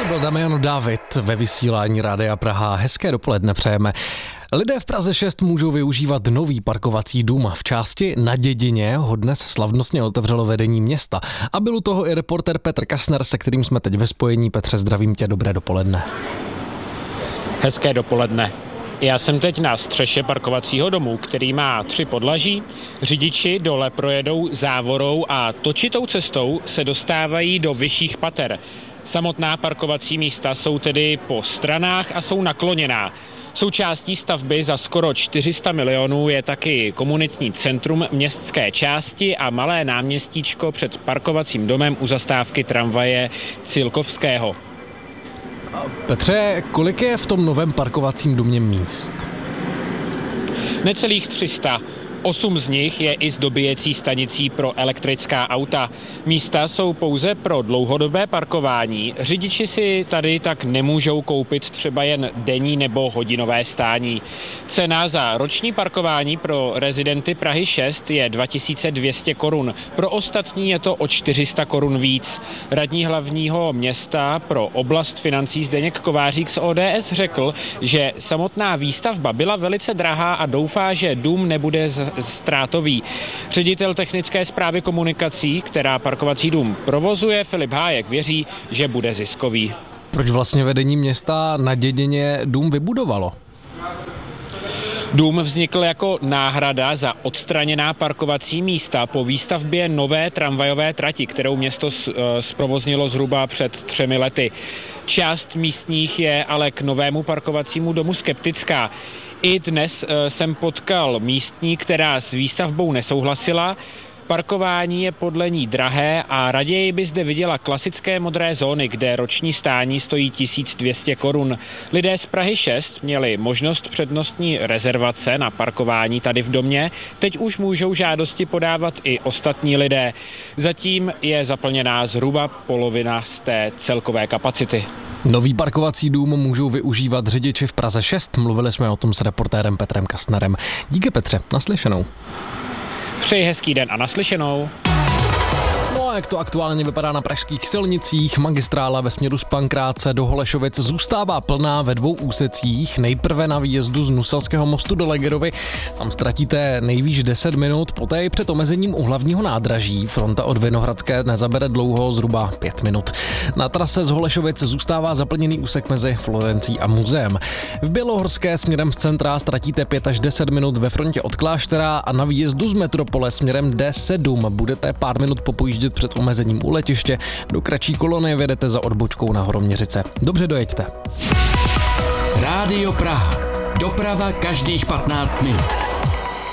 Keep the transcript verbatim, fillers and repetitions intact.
byl Damian David ve vysílání Rádia Praha. Hezké dopoledne přejeme. Lidé v Praze šest můžou využívat nový parkovací dům. V části Na Dědině ho dnes slavnostně otevřelo vedení města. A byl u toho i reporter Petr Kastner, se kterým jsme teď ve spojení. Petře, zdravím tě, dobré dopoledne. Hezké dopoledne. Já jsem teď na střeše parkovacího domu, který má tři podlaží. Řidiči dole projedou závorou a točitou cestou se dostávají do vyšších pater. Samotná parkovací místa jsou tedy po stranách a jsou nakloněná. Součástí stavby za skoro čtyři sta milionů je taky komunitní centrum městské části a malé náměstíčko před parkovacím domem u zastávky tramvaje Cílkovského. Petře, kolik je v tom novém parkovacím domě míst? Necelých tři sta. Osm z nich je i s dobíjecí stanicí pro elektrická auta. Místa jsou pouze pro dlouhodobé parkování. Řidiči si tady tak nemůžou koupit třeba jen denní nebo hodinové stání. Cena za roční parkování pro rezidenty Prahy šest je dva tisíce dvě stě korun. Pro ostatní je to o čtyři sta korun víc. Radní hlavního města pro oblast financí Zdeněk Kovářík z O D S řekl, že samotná výstavba byla velice drahá a doufá, že dům nebude z ztrátový. Ředitel technické správy komunikací, která parkovací dům provozuje, Filip Hájek, věří, že bude ziskový. Proč vlastně vedení města Na Dědině dům vybudovalo? Dům vznikl jako náhrada za odstraněná parkovací místa po výstavbě nové tramvajové trati, kterou město zprovoznilo zhruba před třemi lety. Část místních je ale k novému parkovacímu domu skeptická. I dnes jsem potkal místní, která s výstavbou nesouhlasila. Parkování je podle ní drahé a raději by zde viděla klasické modré zóny, kde roční stání stojí tisíc dvě stě korun. Lidé z Prahy šest měli možnost přednostní rezervace na parkování tady v domě. Teď už můžou žádosti podávat i ostatní lidé. Zatím je zaplněná zhruba polovina z té celkové kapacity. Nový parkovací dům můžou využívat řidiči v Praze šest. Mluvili jsme o tom s reportérem Petrem Kastnerem. Díky, Petře, naslyšenou. Přeji hezký den a naslyšenou. No a jak to aktuálně vypadá na pražských silnicích, magistrála ve směru z Pankráce do Holešovic zůstává plná ve dvou úsecích. Nejprve na výjezdu z Nuselského mostu do Legerovy, tam ztratíte nejvýš deset minut, poté i před omezením u hlavního nádraží. Fronta od Vinohradské nezabere dlouho, zhruba pět minut. Na trase z Holešovic zůstává zaplněný úsek mezi Florencí a muzeem. V Bělohorské směrem z centra ztratíte pět až deset minut ve frontě od Kláštera a na výjezdu z metropole směrem D sedm budete pár minut popojíždět před omezením u letiště. Do kratší kolony vedete za odbočkou na Horoměřice. Dobře dojeďte. Rádio Praha. Doprava každých patnáct minut.